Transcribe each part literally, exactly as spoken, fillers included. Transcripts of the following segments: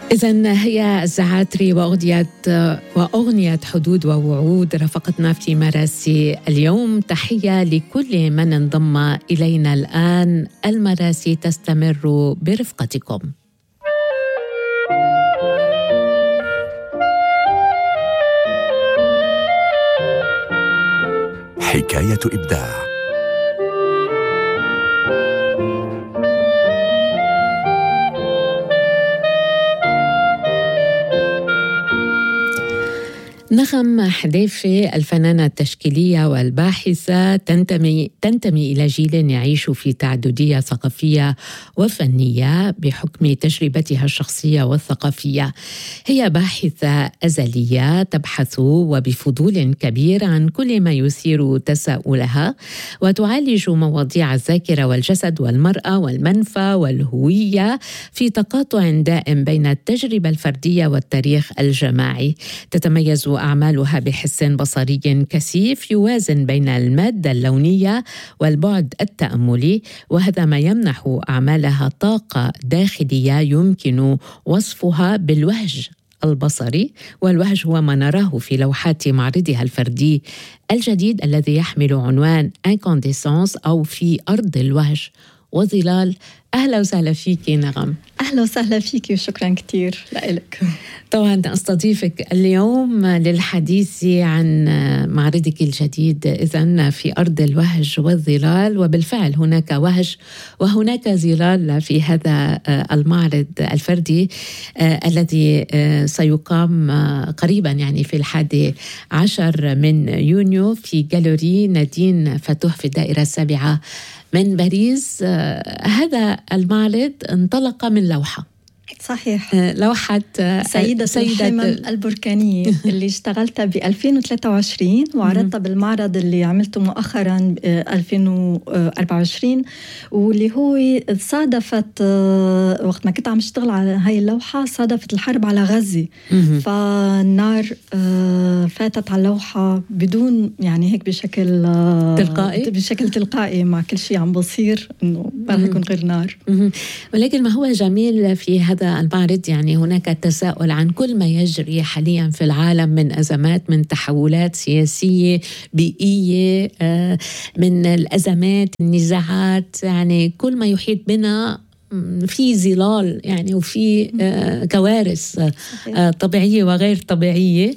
إذن هي الزعاتري وأغنية وأغنية حدود ووعود رافقتنا في مراسي اليوم. تحية لكل من انضم إلينا الآن. المراسي تستمر برفقتكم. حكاية إبداع. نغم حديفي الفنانة التشكيلية والباحثة تنتمي تنتمي إلى جيل يعيش في تعددية ثقافية وفنية بحكم تجربتها الشخصية والثقافية. هي باحثة أزلية تبحث وبفضول كبير عن كل ما يثير تساؤلها، وتعالج مواضيع الذاكرة والجسد والمرأة والمنفى والهوية في تقاطع دائم بين التجربة الفردية والتاريخ الجماعي. تتميز أعمالها بحس بصري كثيف يوازن بين المادة اللونية والبعد التأملي، وهذا ما يمنح أعمالها طاقة داخلية يمكن وصفها بالوهج البصري. والوهج هو ما نراه في لوحات معرضها الفردي الجديد الذي يحمل عنوان انكانديسانس أو في أرض الوهج وظلال. أهلا وسهلا فيك نغم. أهلا وسهلا فيك وشكرا كتير لك. طبعا أستضيفك اليوم للحديث عن معرضك الجديد إذن في أرض الوهج والظلال، وبالفعل هناك وهج وهناك ظلال في هذا المعرض الفردي الذي سيقام قريبا يعني في الحادي عشر من يونيو في جاليري نادين فتوح في الدائرة السابعة من باريس. هذا المعرض انطلق من لوحة، صحيح، لوحة سيدة, سيدة الحمم البركانية اللي اشتغلتها ب ألفين وثلاثة وعشرين وعرضتها بالمعرض اللي عملته مؤخرا ألفين وأربعة وعشرين، واللي هو صادفت وقت ما كنت عم اشتغل على هاي اللوحة صادفت الحرب على غزة، فالنار فاتت على اللوحة بدون يعني هيك بشكل تلقائي بشكل تلقائي مع كل شيء عم بصير انه ما رح يكون غير نار. ولكن ما هو جميل في هذا المعرض يعني هناك تساؤل عن كل ما يجري حاليا في العالم من أزمات، من تحولات سياسية بيئية، من الأزمات النزاعات، يعني كل ما يحيط بنا في ظلال يعني وفي آه كوارث آه طبيعية وغير طبيعية،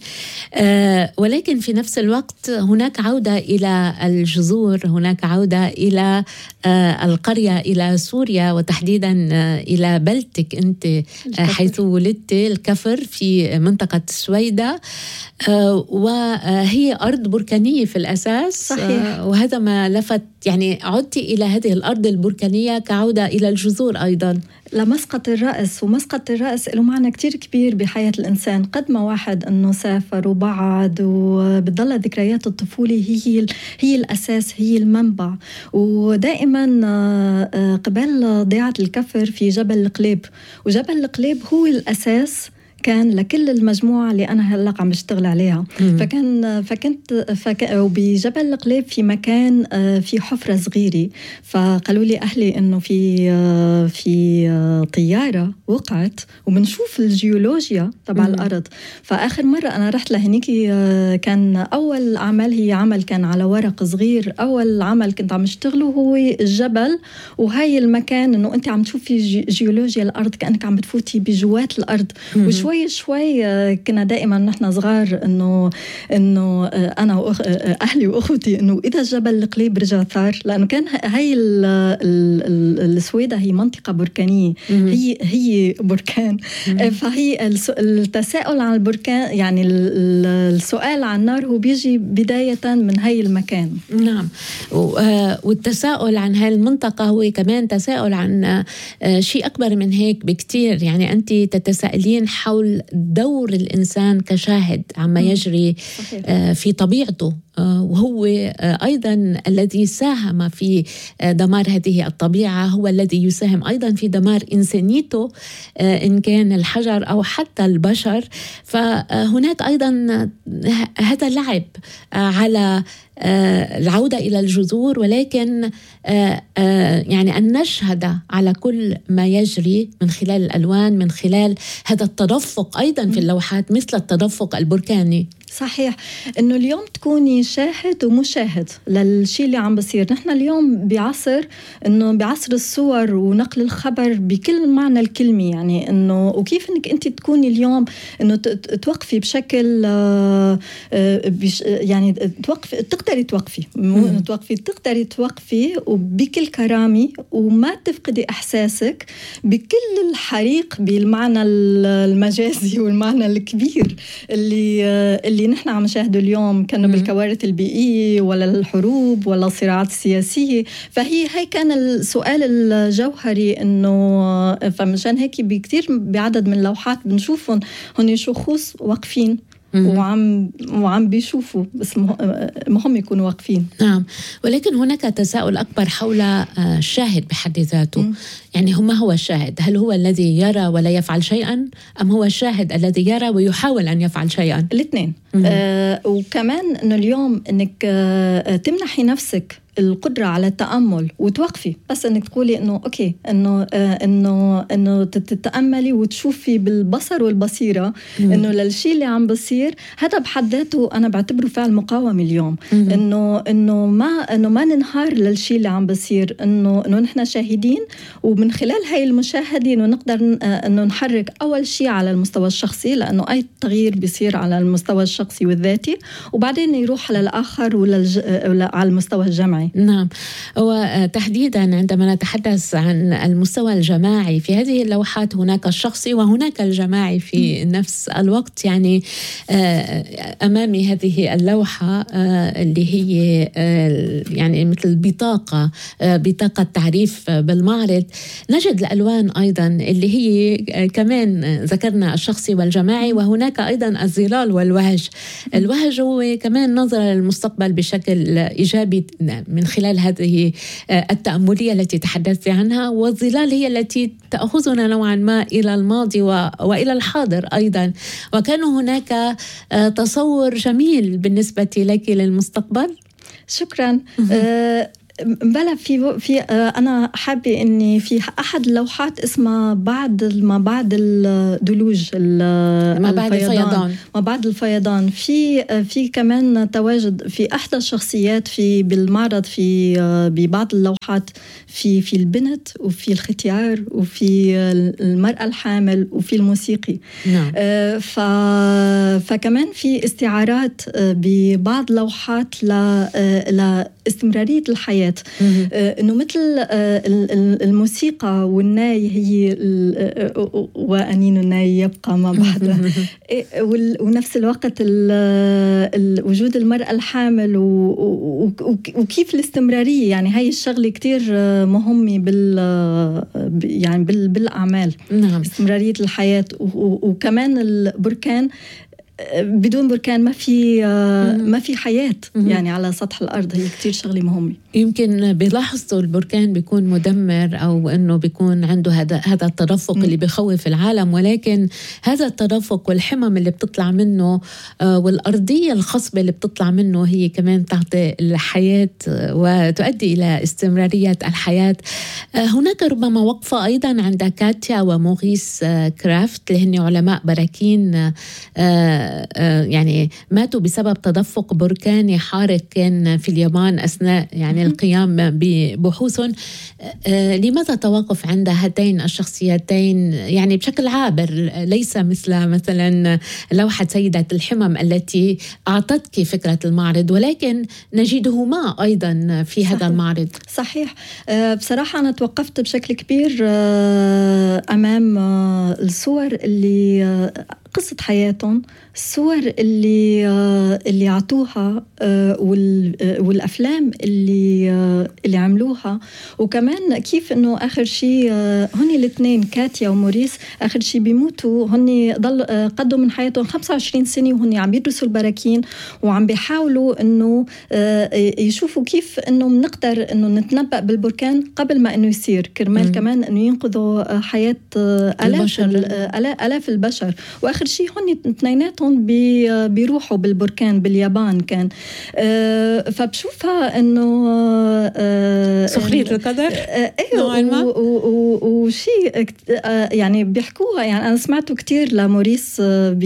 آه ولكن في نفس الوقت هناك عودة إلى الجذور، هناك عودة إلى آه القرية، إلى سوريا وتحديدا آه إلى بلدتك أنت آه حيث ولدت، الكفر في منطقة السويدة، آه وهي أرض بركانية في الأساس. صحيح. آه وهذا ما لفت يعني عدت إلى هذه الأرض البركانية كعودة إلى الجذور أيضا. لمسقط الرأس، ومسقط الرأس له معنى كتير كبير بحياة الإنسان. قد ما واحد أنه سافر وبعد وبتضل ذكريات الطفولة هي هي الأساس، هي المنبع. ودائما قبل ضيعة الكفر في جبل القليب، وجبل القليب هو الأساس كان لكل المجموعة اللي أنا هلأ عم بشتغل عليها. مم. فكان فكنت فك... وبجبل القليب في مكان في حفرة صغيرة، فقالوا لي أهلي إنه في في طيارة وقعت وبنشوف الجيولوجيا تبع الأرض. فآخر مرة أنا رحت لهنيك كان أول عمل هي عمل كان على ورق صغير، أول عمل كنت عم اشتغله هو الجبل وهاي المكان إنه أنت عم تشوفي جيولوجيا الأرض كأنك عم بتفوتي بجوات الأرض. مم. وشوي شوي شوي كنا دائما نحن صغار انه انه انا واهلي واخوتي انه اذا جبل القليب رجع ثار، لانه كان هي السويدة هي منطقه بركانيه، هي هي بركان. فهي التساؤل عن البركان يعني السؤال عن النار هو بيجي بدايه من هي المكان. نعم، والتساؤل عن هاي المنطقه هو كمان تساؤل عن شيء اكبر من هيك بكتير. يعني انت تتساءلين حول دور الإنسان كشاهد عما يجري في طبيعته وهو أيضا الذي ساهم في دمار هذه الطبيعة، هو الذي يساهم أيضا في دمار إنسانيته إن كان الحجر أو حتى البشر. فهناك أيضا هذا اللعب على العودة إلى الجذور، ولكن يعني أن نشهد على كل ما يجري من خلال الألوان، من خلال هذا التدفق أيضا في اللوحات مثل التدفق البركاني. صحيح إنه اليوم تكوني شاهد ومشاهد للشيء اللي عم بصير. نحن اليوم بعصر إنه بعصر الصور ونقل الخبر بكل معنى الكلمة، يعني إنه وكيف إنك أنت تكوني اليوم إنه توقفي بشكل يعني توقفي تقدري توقفي مو توقفي تقدري توقفي وبكل كرامة وما تفقدي إحساسك بكل الحريق بالمعنى المجازي والمعنى الكبير اللي اللي نحن عم نشاهده اليوم، كانوا بالكوارث البيئية ولا الحروب ولا الصراعات السياسية. فهي هي كان السؤال الجوهري إنه فمشان هيك بكتير بعدد من اللوحات بنشوفهم هن شخوص واقفين وعم وعم بيشوفوا، بس مهم يكونوا واقفين. نعم، ولكن هناك تساؤل أكبر حول الشاهد بحد ذاته. م. يعني هو ما هو الشاهد؟ هل هو الذي يرى ولا يفعل شيئا، أم هو الشاهد الذي يرى ويحاول أن يفعل شيئا؟ الاثنين. آه وكمان إنه اليوم إنك آه تمنحي نفسك القدرة على التأمل وتوقفي، بس إنك تقولي إنه أوكي إنه آه إنه إنه تتأملي وتشوفي بالبصر والبصيرة إنه للشيء اللي عم بصير. هذا بحد ذاته أنا بعتبره فعل مقاومة اليوم. مم. إنه إنه ما إنه ما ننهار للشيء اللي عم بصير، إنه إنه نحن شاهدين، ومن خلال هاي المشاهدة إنه نقدر إنه نحرك أول شيء على المستوى الشخصي، لأنه أي تغيير بيصير على المستوى الشخصي والذاتي، وبعدين يروح للآخر وللج... على المستوى الجمعي. نعم، وتحديدا عندما نتحدث عن المستوى الجماعي في هذه اللوحات هناك الشخصي وهناك الجماعي في م. نفس الوقت. يعني أمامي هذه اللوحة اللي هي يعني مثل بطاقة بطاقة تعريف بالمعرض، نجد الألوان أيضا اللي هي كمان ذكرنا الشخصي والجماعي، وهناك أيضا الظلال والوهج. الوهج هو كمان نظرة للمستقبل بشكل إيجابي من خلال هذه التأملية التي تحدثت عنها، والظلال هي التي تأخذنا نوعا ما إلى الماضي وإلى الحاضر أيضا. وكان هناك تصور جميل بالنسبة لك للمستقبل. شكرا. بلا في في أنا حابة إني في أحد اللوحات اسمها بعد ما بعد الدلوج ما بعد الفيضان ما بعد الفيضان في في كمان تواجد في إحدى الشخصيات في بالمعرض في ببعض اللوحات في في البنت وفي الختيار وفي المرأة الحامل وفي الموسيقي. نعم. ف فكمان في استعارات ببعض لوحات ل لاستمرارية الحياة. إنه مثل الموسيقى والناي هي وأنين الناي يبقى ما بعدها، ونفس الوقت وجود المرأة الحامل وكيف الاستمرارية. يعني هاي الشغلة كتير مهمة بال يعني بالأعمال. نعم. استمرارية الحياة. وكمان البركان بدون بركان ما في ما في حياة يعني على سطح الأرض. هي كتير شغلة مهمة. يمكن بلاحظوا البركان بيكون مدمر أو إنه بيكون عنده هذا هذا التدفق اللي بيخوف العالم، ولكن هذا التدفق والحمم اللي بتطلع منه والأرضية الخصبة اللي بتطلع منه هي كمان تعطي الحياة وتؤدي إلى استمرارية الحياة. هناك ربما وقفة أيضا عند كاتيا وموريس كرافت اللي هن علماء براكين يعني ماتوا بسبب تدفق بركاني حارق كان في اليابان أثناء يعني القيام ببحوث. لماذا توقف عند هاتين الشخصيتين يعني بشكل عابر، ليس مثل مثلا لوحة سيدة الحمم التي أعطتك فكرة المعرض، ولكن نجدهما أيضا في هذا صحيح. المعرض؟ صحيح. بصراحة أنا توقفت بشكل كبير أمام الصور اللي قصة حياتهم الصور اللي اللي عطوها والأفلام اللي اللي عملوها، وكمان كيف إنه آخر شيء هني الاثنين كاتيا وموريس آخر شيء بيموتوا. هني ضل قضوا من حياتهم خمسة وعشرين سنة وهني عم بيدرسوا البراكين وعم بيحاولوا إنه يشوفوا كيف إنه بنقدر إنه نتنبأ بالبركان قبل ما إنه يصير، كرمال م. كمان إنه ينقذوا حياة آلاف آلاف البشر. وآخر شيء هني اثنيناتهم بي بيروحوا بالبركان باليابان كان. أه فبشوفها إنه أه سخرية القدر ايه وشيء يعني بيحكوها. يعني أنا سمعته كتير لموريس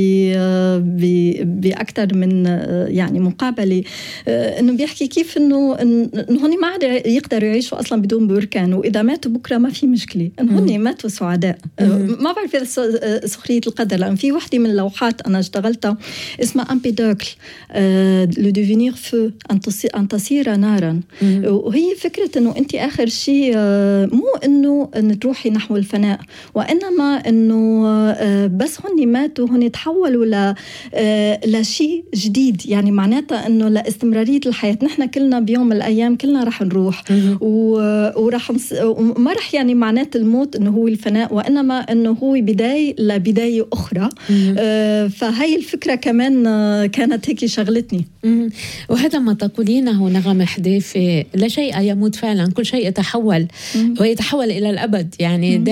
بأكثر من يعني مقابلة، إنه بيحكي كيف إنه إنه هني ما عاد يقدروا يعيشوا أصلا بدون بركان، وإذا ماتوا بكرة ما في مشكلة، إنه هني ماتوا سعداء. ما بعرف إذا سخرية القدر، لأن في وحدة من اللوحات أنا اشتغلتها اسمها أمبيدوكل لو ديفينير فو أن تصير نارا، وهي فكرة إنه أنت آخر شيء مو إنه إن تروحي نحو الفناء، وإنما إنه بس هني ماتوا هني تحولوا ل لشيء جديد. يعني معناتها إنه لاستمرارية الحياة. نحن كلنا بيوم من الأيام كلنا رح نروح وراح ما رح يعني معنات الموت إنه هو الفناء، وإنما إنه هو بداية لبداية أخرى. فهي الفكرة كمان كانت هيك شغلتني. وهذا ما تقولينه نغم حديفي، لا شيء يموت فعلا، كل شيء يتحول ويتحول إلى الأبد. يعني